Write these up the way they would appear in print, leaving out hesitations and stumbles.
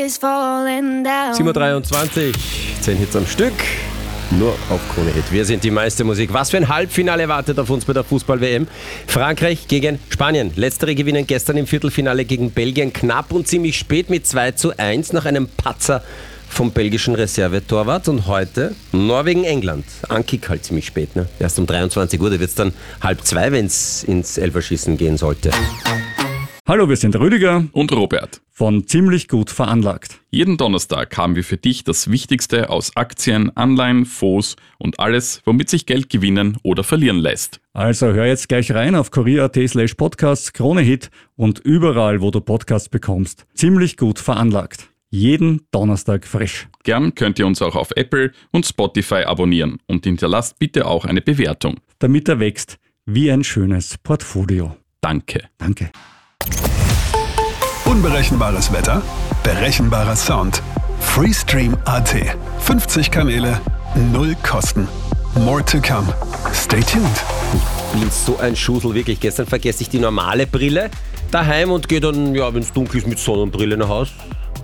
7:23 Uhr, 10 Hits am Stück, nur auf Krone Hit. Wir sind die meiste Musik. Was für ein Halbfinale wartet auf uns bei der Fußball-WM? Frankreich gegen Spanien. Letztere gewinnen gestern im Viertelfinale gegen Belgien knapp und ziemlich spät mit 2:1 nach einem Patzer vom belgischen Reservetorwart. Und heute Norwegen-England. Ankick halt ziemlich spät, ne? Erst um 23 Uhr, da wird es dann 1:30, wenn es ins Elferschießen gehen sollte. Hallo, wir sind Rüdiger und Robert von Ziemlich gut veranlagt. Jeden Donnerstag haben wir für dich das Wichtigste aus Aktien, Anleihen, Fonds und alles, womit sich Geld gewinnen oder verlieren lässt. Also hör jetzt gleich rein auf kurier.at/podcasts, Krone Hit und überall, wo du Podcasts bekommst. Ziemlich gut veranlagt. Jeden Donnerstag frisch. Gern könnt ihr uns auch auf Apple und Spotify abonnieren und hinterlasst bitte auch eine Bewertung. Damit er wächst wie ein schönes Portfolio. Danke. Danke. Unberechenbares Wetter, berechenbarer Sound. Freestream.at. 50 Kanäle, 0 Kosten. More to come. Stay tuned. Ich bin so ein Schusel, wirklich. Gestern vergesse ich die normale Brille daheim und gehe dann, ja, wenn es dunkel ist, mit Sonnenbrille nach Hause.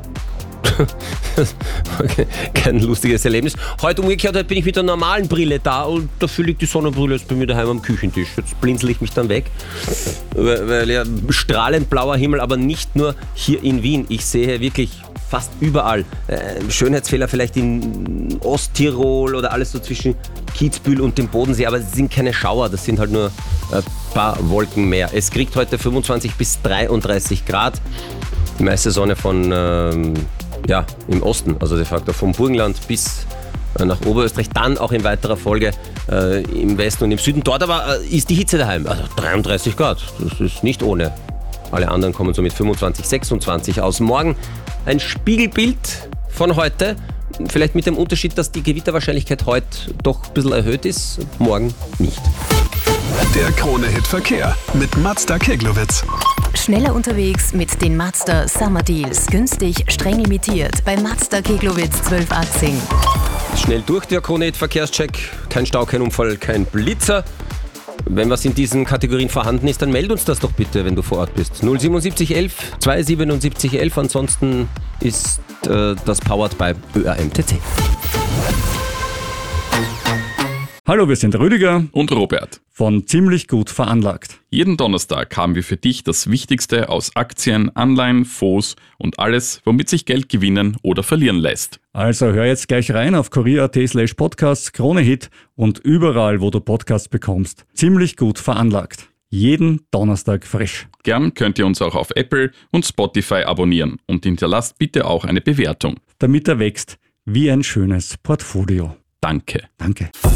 Okay, kein lustiges Erlebnis. Heute umgekehrt, heute bin ich mit der normalen Brille da und dafür liegt die Sonnenbrille jetzt bei mir daheim am Küchentisch. Jetzt blinzel ich mich dann weg, weil ja strahlend blauer Himmel, aber nicht nur hier in Wien. Ich sehe wirklich fast überall Schönheitsfehler, vielleicht in Osttirol oder alles so zwischen Kitzbühel und dem Bodensee, aber es sind keine Schauer, das sind halt nur ein paar Wolken mehr. Es kriegt heute 25 bis 33 Grad, die meiste Sonne von im Osten, also de facto vom Burgenland bis nach Oberösterreich, dann auch in weiterer Folge im Westen und im Süden. Dort aber ist die Hitze daheim, also 33 Grad, das ist nicht ohne. Alle anderen kommen so mit 25, 26 aus. Morgen ein Spiegelbild von heute, vielleicht mit dem Unterschied, dass die Gewitterwahrscheinlichkeit heute doch ein bisschen erhöht ist, morgen nicht. Der Krone-Hit-Verkehr mit Mazda Keglowitz. Schneller unterwegs mit den Mazda Summer Deals. Günstig, streng limitiert. Bei Mazda Keglowitz 1218. Schnell durch der Krone-Hit-Verkehrscheck. Kein Stau, kein Unfall, kein Blitzer. Wenn was in diesen Kategorien vorhanden ist, dann meld uns das doch bitte, wenn du vor Ort bist. 07711 27711. Ansonsten ist das powered by ÖAMTC. Hallo, wir sind Rüdiger und Robert von Ziemlich gut veranlagt. Jeden Donnerstag haben wir für dich das Wichtigste aus Aktien, Anleihen, Fonds und alles, womit sich Geld gewinnen oder verlieren lässt. Also hör jetzt gleich rein auf kurier.at/podcasts, Krone Hit und überall, wo du Podcasts bekommst. Ziemlich gut veranlagt. Jeden Donnerstag frisch. Gern könnt ihr uns auch auf Apple und Spotify abonnieren und hinterlasst bitte auch eine Bewertung. Damit er wächst wie ein schönes Portfolio. Danke. Danke.